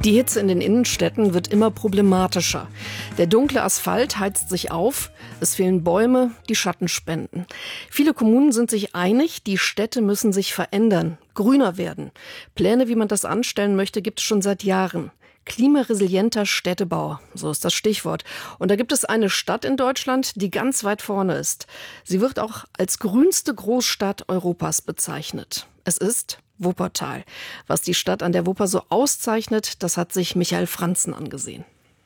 Die Hitze in den Innenstädten wird immer problematischer. Der dunkle Asphalt heizt sich auf, es fehlen Bäume, die Schatten spenden. Viele Kommunen sind sich einig, die Städte müssen sich verändern, grüner werden. Pläne, wie man das anstellen möchte, gibt es schon seit Jahren. Klimaresilienter Städtebau, so ist das Stichwort. Und da gibt es eine Stadt in Deutschland, die ganz weit vorne ist. Sie wird auch als grünste Großstadt Europas bezeichnet. Es ist Wuppertal. Was die Stadt an der Wupper so auszeichnet, das hat sich Michael Franzen angesehen.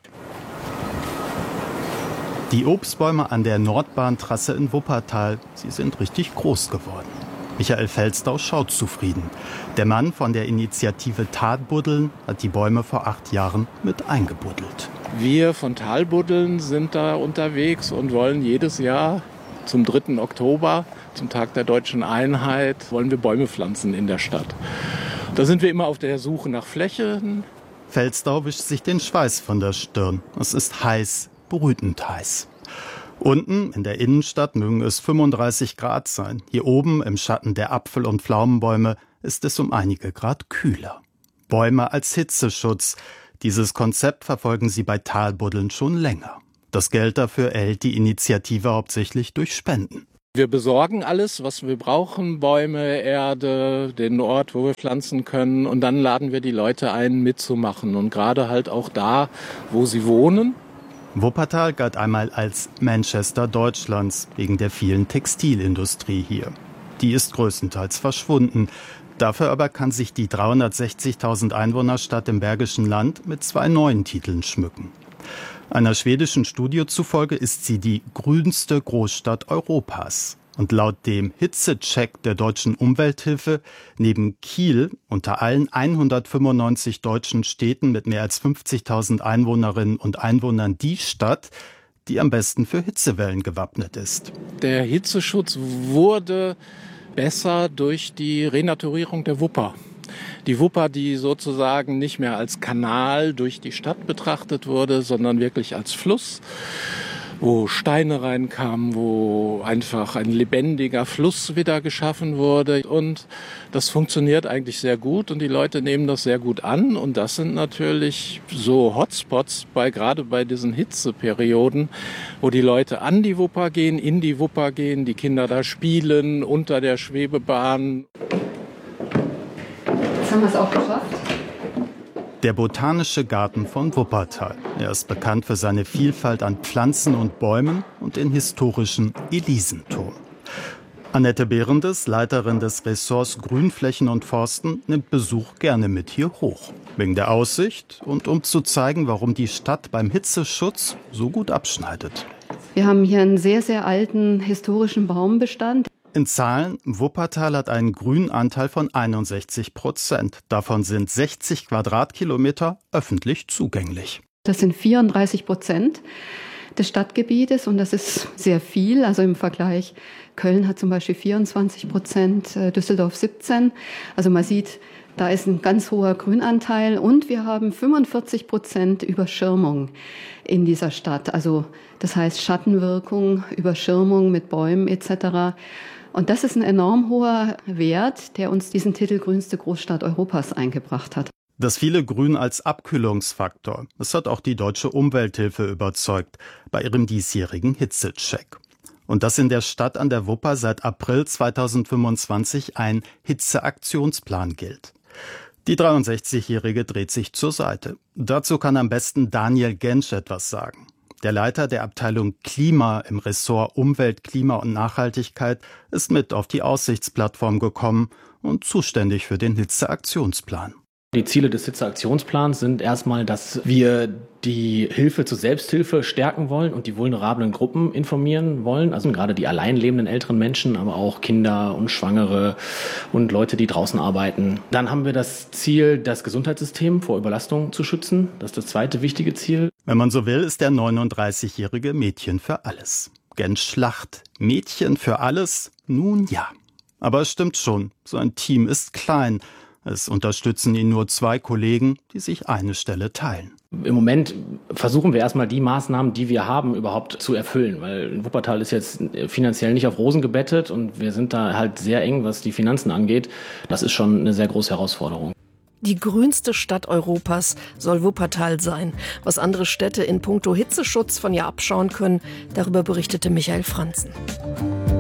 Die Obstbäume an der Nordbahntrasse in Wuppertal, sie sind richtig groß geworden. Michael Felstau schaut zufrieden. Der Mann von der Initiative Talbuddeln hat die Bäume vor 8 Jahren mit eingebuddelt. Wir von Talbuddeln sind da unterwegs und wollen jedes Jahr zum 3. Oktober, zum Tag der Deutschen Einheit, wollen wir Bäume pflanzen in der Stadt. Da sind wir immer auf der Suche nach Flächen. Felstau wischt sich den Schweiß von der Stirn. Es ist heiß, brütend heiß. Unten in der Innenstadt mögen es 35 Grad sein. Hier oben im Schatten der Apfel- und Pflaumenbäume ist es um einige Grad kühler. Bäume als Hitzeschutz. Dieses Konzept verfolgen sie bei Talbuddeln schon länger. Das Geld dafür erhält die Initiative hauptsächlich durch Spenden. Wir besorgen alles, was wir brauchen, Bäume, Erde, den Ort, wo wir pflanzen können. Und dann laden wir die Leute ein, mitzumachen. Und gerade halt auch da, wo sie wohnen. Wuppertal galt einmal als Manchester Deutschlands wegen der vielen Textilindustrie hier. Die ist größtenteils verschwunden. Dafür aber kann sich die 360.000 Einwohnerstadt im Bergischen Land mit 2 neuen Titeln schmücken. Einer schwedischen Studie zufolge ist sie die grünste Großstadt Europas. Und laut dem Hitzecheck der Deutschen Umwelthilfe neben Kiel unter allen 195 deutschen Städten mit mehr als 50.000 Einwohnerinnen und Einwohnern die Stadt, die am besten für Hitzewellen gewappnet ist. Der Hitzeschutz wurde besser durch die Renaturierung der Wupper. Die Wupper, die sozusagen nicht mehr als Kanal durch die Stadt betrachtet wurde, sondern wirklich als Fluss, wo Steine reinkamen, wo einfach ein lebendiger Fluss wieder geschaffen wurde. Und das funktioniert eigentlich sehr gut und die Leute nehmen das sehr gut an. Und das sind natürlich so Hotspots, gerade bei diesen Hitzeperioden, wo die Leute an die Wupper gehen, in die Wupper gehen, die Kinder da spielen, unter der Schwebebahn. Jetzt haben wir es auch geschafft. Der Botanische Garten von Wuppertal. Er ist bekannt für seine Vielfalt an Pflanzen und Bäumen und den historischen Elisenturm. Annette Behrendes, Leiterin des Ressorts Grünflächen und Forsten, nimmt Besuch gerne mit hier hoch. Wegen der Aussicht und um zu zeigen, warum die Stadt beim Hitzeschutz so gut abschneidet. Wir haben hier einen sehr, sehr alten historischen Baumbestand. In Zahlen, Wuppertal hat einen Grünanteil von 61%. Davon sind 60 Quadratkilometer öffentlich zugänglich. Das sind 34% des Stadtgebietes und das ist sehr viel. Also im Vergleich, Köln hat zum Beispiel 24%, Düsseldorf 17%. Also man sieht, da ist ein ganz hoher Grünanteil und wir haben 45% Überschirmung in dieser Stadt. Also das heißt Schattenwirkung, Überschirmung mit Bäumen etc. Und das ist ein enorm hoher Wert, der uns diesen Titel grünste Großstadt Europas eingebracht hat. Das viele Grün als Abkühlungsfaktor, das hat auch die Deutsche Umwelthilfe überzeugt bei ihrem diesjährigen Hitzecheck. Und dass in der Stadt an der Wupper seit April 2025 ein Hitzeaktionsplan gilt. Die 63-Jährige dreht sich zur Seite. Dazu kann am besten Daniel Gensch etwas sagen. Der Leiter der Abteilung Klima im Ressort Umwelt, Klima und Nachhaltigkeit ist mit auf die Aussichtsplattform gekommen und zuständig für den Hitzeaktionsplan. Die Ziele des Hitzeaktionsplans sind erstmal, dass wir die Hilfe zur Selbsthilfe stärken wollen und die vulnerablen Gruppen informieren wollen. Also gerade die allein lebenden älteren Menschen, aber auch Kinder und Schwangere und Leute, die draußen arbeiten. Dann haben wir das Ziel, das Gesundheitssystem vor Überlastung zu schützen. Das ist das zweite wichtige Ziel. Wenn man so will, ist der 39-jährige Mädchen für alles. Gensch lacht. Mädchen für alles? Nun ja. Aber es stimmt schon, so ein Team ist klein. Es unterstützen ihn nur 2 Kollegen, die sich eine Stelle teilen. Im Moment versuchen wir erstmal die Maßnahmen, die wir haben, überhaupt zu erfüllen, weil Wuppertal ist jetzt finanziell nicht auf Rosen gebettet und wir sind da halt sehr eng, was die Finanzen angeht. Das ist schon eine sehr große Herausforderung. Die grünste Stadt Europas soll Wuppertal sein. Was andere Städte in puncto Hitzeschutz von ihr abschauen können, darüber berichtete Michael Franzen.